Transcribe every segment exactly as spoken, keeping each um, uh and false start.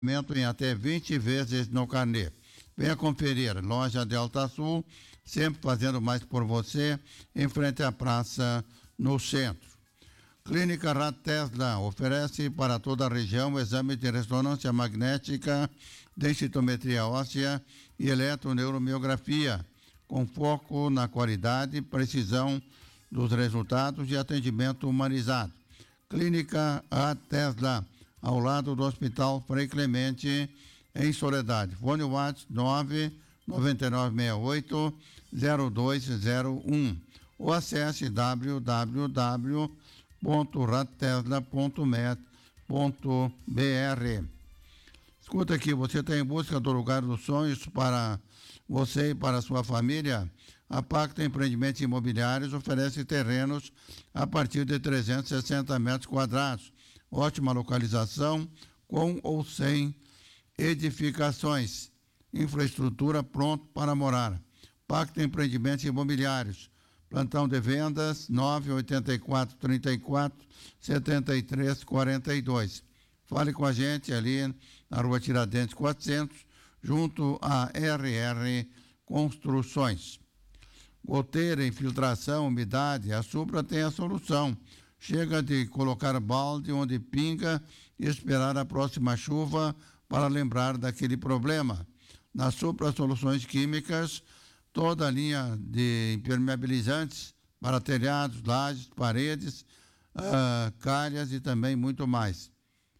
em até vinte vezes no carnê. Venha conferir, loja Delta Sul, sempre fazendo mais por você, em frente à praça, no centro. Clínica Rat Tesla oferece para toda a região exame de ressonância magnética, densitometria óssea e eletroneuromiografia, com foco na qualidade e precisão dos resultados e atendimento humanizado. Clínica Rat Tesla, ao lado do Hospital Frei Clemente, em Soledade. Fone WhatsApp nove nove nove seis oito zero dois zero um ou acesse w w w ponto rattesla ponto met ponto b r. Escuta aqui, você está em busca do lugar dos sonhos para você e para a sua família? A Pacto Empreendimentos Imobiliários oferece terrenos a partir de trezentos e sessenta metros quadrados. Ótima localização, com ou sem edificações. Infraestrutura pronto para morar. Pacto Empreendimentos Imobiliários. Plantão de vendas nove oito quatro, três quatro, sete três quatro dois. Fale com a gente ali na Rua Tiradentes quatrocentos, junto à R R Construções. Goteira, infiltração, umidade, a Supra tem a solução. Chega de colocar balde onde pinga e esperar a próxima chuva para lembrar daquele problema. Na Supra Soluções Químicas, toda a linha de impermeabilizantes para telhados, lajes, paredes, uh, calhas e também muito mais.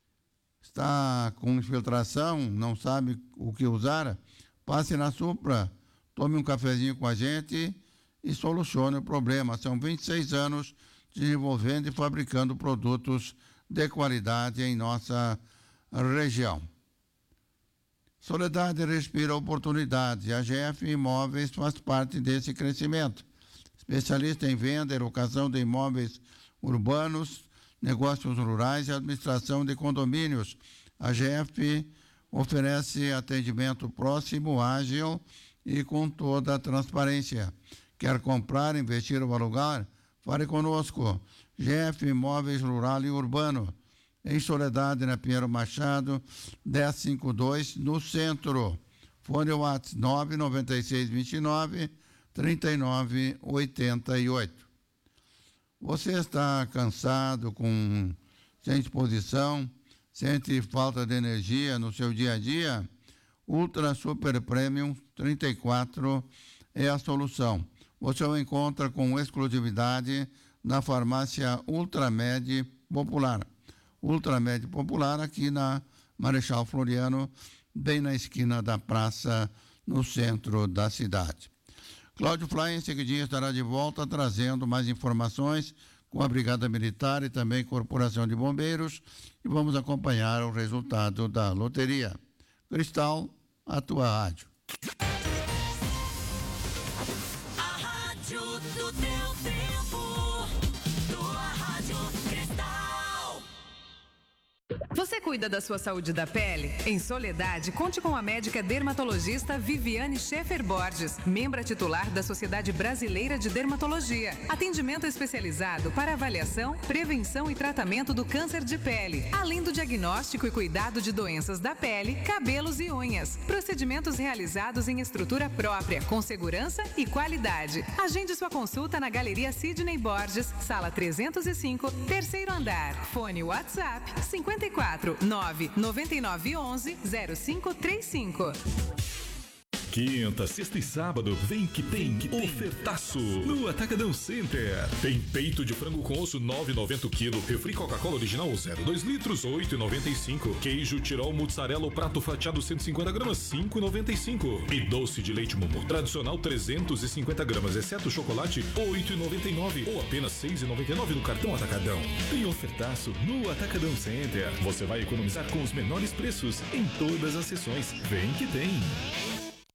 Está com infiltração, não sabe o que usar? Passe na Supra, tome um cafezinho com a gente e solucione o problema. São vinte e seis anos desenvolvendo e fabricando produtos de qualidade em nossa região. Soledade respira oportunidade. A G F Imóveis faz parte desse crescimento. Especialista em venda e locação de imóveis urbanos, negócios rurais e administração de condomínios. A G F oferece atendimento próximo, ágil e com toda a transparência. Quer comprar, investir ou alugar? Fale conosco. G F Imóveis Rural e Urbano, em Soledade, na Pinheiro Machado, dez cinquenta e dois, no centro. Fone WhatsApp nove nove seis dois nove, três nove oito oito. Você está cansado, com sem disposição, sente falta de energia no seu dia a dia? Ultra Super Premium trinta e quatro é a solução. Você o encontra com exclusividade na farmácia Ultramed Popular. Ultramed Popular, aqui na Marechal Floriano, bem na esquina da praça, no centro da cidade. Cláudio Fly, em seguidinho, estará de volta trazendo mais informações com a Brigada Militar e também Corporação de Bombeiros, e vamos acompanhar o resultado da loteria. Cristal, a tua rádio. A rádio do teu tempo, tua rádio Cristal. Você cuida da sua saúde da pele? Em Soledade, conte com a médica dermatologista Viviane Schaefer Borges, membra titular da Sociedade Brasileira de Dermatologia. Atendimento especializado para avaliação, prevenção e tratamento do câncer de pele, além do diagnóstico e cuidado de doenças da pele, cabelos e unhas. Procedimentos realizados em estrutura própria, com segurança e qualidade. Agende sua consulta na Galeria Sidney Borges, sala trezentos e cinco, terceiro andar. Fone WhatsApp cinquenta e quatro, nove nove nove onze, zero cinco três cinco. Quinta, sexta e sábado, vem que tem, que tem ofertaço no Atacadão Center. Tem peito de frango com osso nove e noventa o quilo, refri Coca-Cola original zero dois litros, oito e noventa e cinco. Queijo Tirol mussarela ou prato fatiado cento e cinquenta gramas, cinco e noventa e cinco. E doce de leite Mumu tradicional trezentos e cinquenta gramas, exceto chocolate, oito e noventa e nove ou apenas seis e noventa e nove no cartão Atacadão. Tem ofertaço no Atacadão Center. Você vai economizar com os menores preços em todas as sessões. Vem que tem.